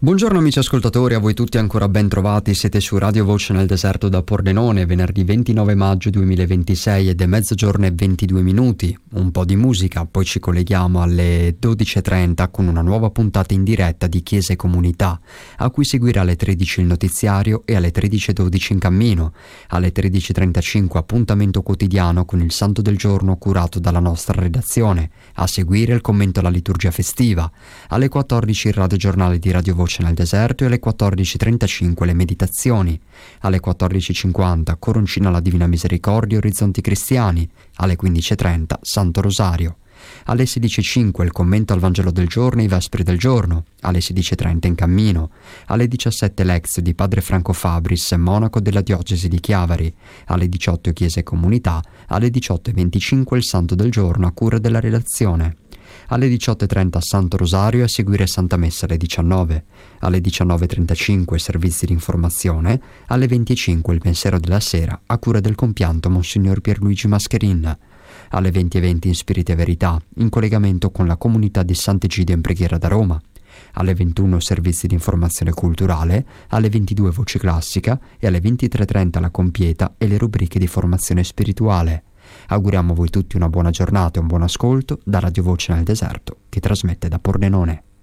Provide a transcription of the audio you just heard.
Buongiorno amici ascoltatori, a voi tutti ancora ben trovati, siete su Radio Voce nel Deserto da Pordenone, venerdì 29 maggio 2026 ed è mezzogiorno e 22 minuti, un po' di musica, poi ci colleghiamo alle 12.30 con una nuova puntata in diretta di Chiesa e Comunità, a cui seguirà alle 13 il notiziario e alle 13.12 in cammino, alle 13.35 appuntamento quotidiano con il Santo del Giorno curato dalla nostra redazione, a seguire il commento alla liturgia festiva, alle 14 il radiogiornale di Radio Voce nel Deserto e alle 14.35 le meditazioni, alle 14.50 Coroncina alla Divina Misericordia Orizzonti Cristiani, alle 15.30 Santo Rosario, alle 16.05 il commento al Vangelo del giorno e i Vespri del giorno, alle 16.30 in cammino, alle 17 l'ex di Padre Franco Fabris, monaco della diocesi di Chiavari, alle 18 Chiesa e Comunità, alle 18.25 il Santo del giorno a cura della redazione, alle 18.30 Santo Rosario e a seguire Santa Messa alle 19, alle 19.35 servizi di informazione, alle 20.05 il pensiero della sera a cura del compianto Monsignor Pierluigi Mascherin, alle 20.20 in Spirito e Verità in collegamento con la comunità di Sant'Egidio in preghiera da Roma, alle 21 servizi di informazione culturale, alle 22 voce classica e alle 23.30 la compieta e le rubriche di formazione spirituale. Auguriamo a voi tutti una buona giornata e un buon ascolto da Radio Voce nel Deserto, che trasmette da Pordenone.